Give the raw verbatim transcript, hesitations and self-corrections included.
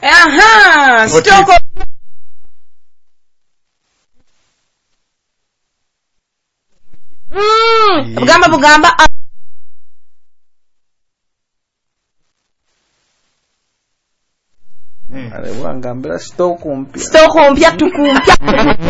Aha, stoko. Mm, bugamba bugamba. Mm. Ale wangambira stoko mpya. Stoko mpya tukumpya.